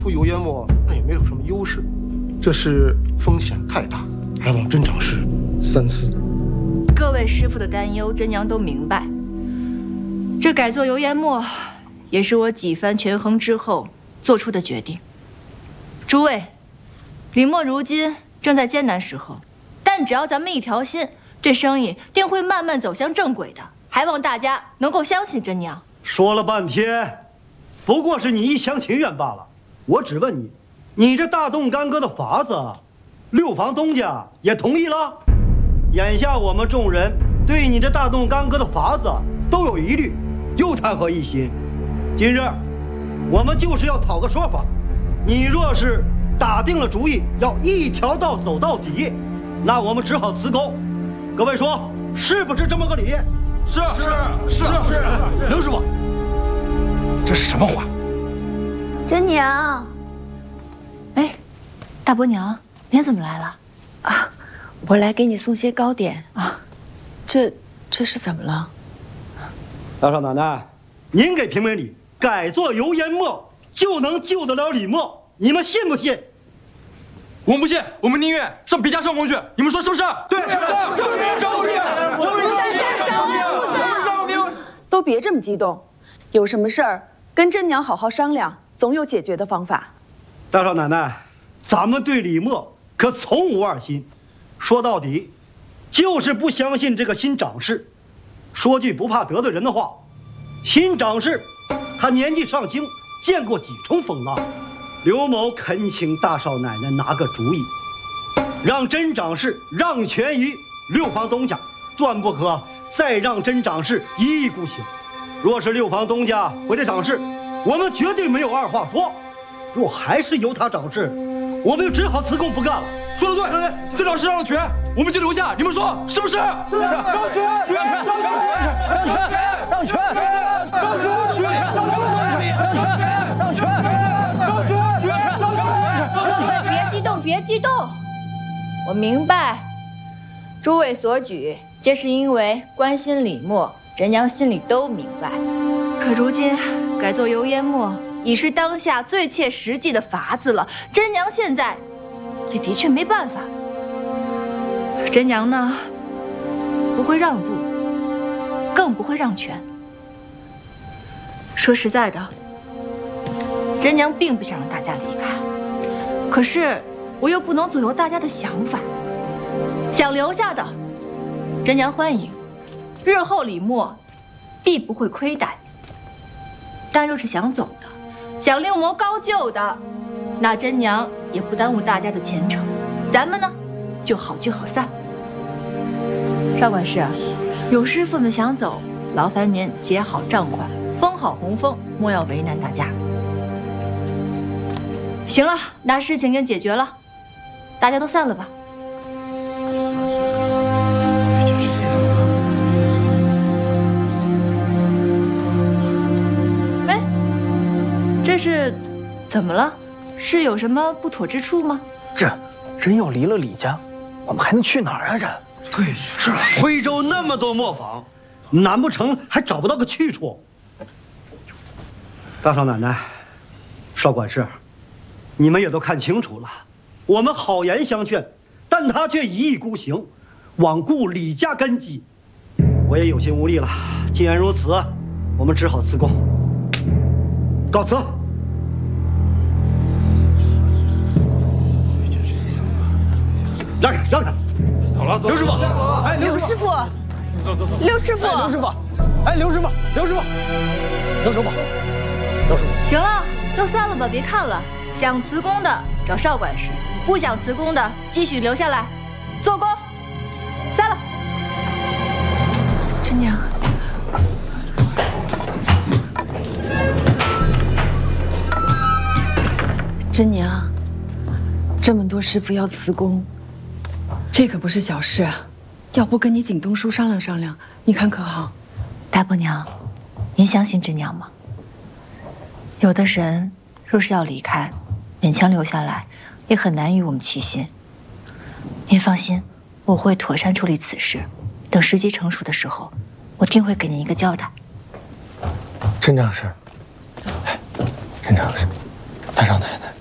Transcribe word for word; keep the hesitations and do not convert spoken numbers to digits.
出油烟墨那也没有什么优势，这是风险太大，还望甄长师三思。 各位师傅的担忧，真娘都明白。这改做油烟墨，也是我几番权衡之后做出的决定。诸位，李墨如今正在艰难时候，但只要咱们一条心，这生意定会慢慢走向正轨的。还望大家能够相信真娘。 说了半天，不过是你一厢情愿罢了。我只问你，你这大动干戈的法子，六房东家也同意了？眼下我们众人对你这大动干戈的法子都有疑虑，又谈何一心？今日我们就是要讨个说法。你若是打定了主意要一条道走到底，那我们只好辞工。各位说是不是这么个理？ 是是是是。刘师傅，这是什么话？ 真娘， 哎，大伯娘，您怎么来了？ 啊，我来给你送些糕点啊。这这是怎么了？ 大少奶奶，您给评评理，改做油烟墨就能救得了李墨，你们信不信？ 我们不信，我们宁愿上别家上工去。你们说是不是？ 对，是。 都别这么激动，有什么事儿跟真娘好好商量，总有解决的方法。 大少奶奶，咱们对李墨可从无二心，说到底，就是不相信这个新长士。说句不怕得罪人的话，新长士他年纪尚轻，见过几重风浪。刘某恳请大少奶奶拿个主意，让甄长士让权于六房东家，断不可再让甄长士一意孤行。若是六房东家回的长士，我们绝对没有二话说；若还是由他长士，我们就只好辞工不干了。 说的对，甄长士让了权，我们就留下。你们说是不是？ 对，让权，让权，让权，让权，让权，让权，让权，让权。 别激动，别激动，我明白，诸位所举皆是因为关心李墨，真娘心里都明白。可如今改做油烟墨已是当下最切实际的法子了，真娘现在也的确没办法。真娘呢，不会让步，更不会让权。说实在的，真娘并不想让大家离开，可是我又不能左右大家的想法。想留下的，真娘欢迎，日后李墨必不会亏待。但若是想走的，想另谋高就的，那真娘也不耽误大家的前程。咱们呢，就好聚好散。少管事，有师傅们想走，劳烦您结好账款，封好红封，莫要为难大家。行了，那事情已经解决了，大家都散了吧。哎，这是怎么了？是有什么不妥之处吗？ 这真要离了李家，我们还能去哪儿啊？这对，是徽州那么多磨坊，难不成还找不到个去处？大少奶奶，少管事，你们也都看清楚了，我们好言相劝，但他却一意孤行，罔顾李家根基，我也有心无力了。既然如此，我们只好辞工，告辞。让开，让开！ 走了， 刘师傅， 哎，刘师傅， 走走走， 刘师傅， 刘师傅，哎，刘师傅，刘师傅，刘师傅，刘师傅， 行了，都散了吧，别看了。想辞工的找少管事，不想辞工的继续留下来做工。散了。 真娘，真娘，这么多师傅要辞工，这可不是小事啊！要不跟你景东叔商量商量，你看可好？ 大伯娘，您相信真娘吗？有的人若是要离开，勉强留下来，也很难与我们齐心。您放心，我会妥善处理此事。等时机成熟的时候，我定会给您一个交代。 甄长师，哎，甄长师，大少奶奶。